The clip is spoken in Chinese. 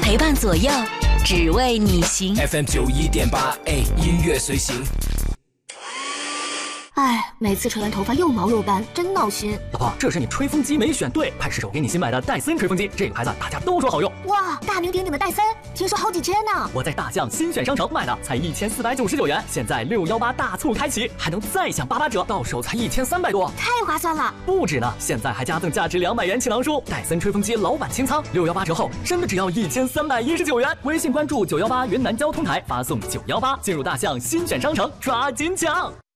陪伴左右，只为你行。 FM91.8，音乐随行。 哎，每次吹完头发又毛又干，真闹心。 老婆，这是你吹风机没选对，快试手给你新买的戴森吹风机，这个牌子大家都说好用。 哇，大名鼎鼎的戴森，听说好几千呢。 我在大象新选商城买的，才1499元，现在618大促开启，还能再享88折，到手才1300多， 太划算了。 不止呢，现在还加赠价值200元气囊书，戴森吹风机老板清仓，618折后真的只要1319元。微信关注918云南交通台，发送918进入大象新选商城，抓紧抢。